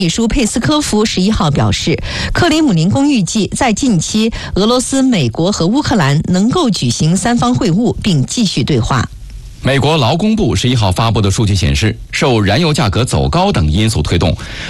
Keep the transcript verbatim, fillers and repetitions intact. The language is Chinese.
秘书佩斯科夫十一号表示，克里姆林宫预计在近期，俄罗斯、美国和乌克兰能够举行三方会晤，并继续对话。 美国劳工部十一号发布的数据显示，受燃油价格走高等因素推动，